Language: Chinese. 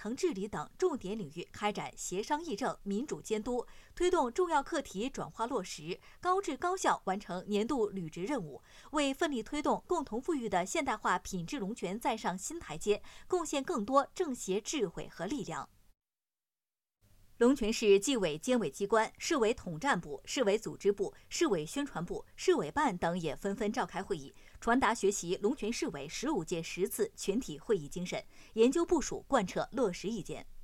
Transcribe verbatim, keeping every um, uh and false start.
城治理等重点领域开展协商议政、民主监督，推动重要课题转化落实，高质高效完成年度履职任务，为奋力推动共同富裕的现代化品质龙泉再上新台阶，贡献更多政协智慧和力量。龙泉市纪委监委机关、市委统战部、市委组织部、市委宣传部、市委办等也纷纷召开会议，传达学习龙泉市委十五届十次全体会议精神，研究部署贯彻落实意见。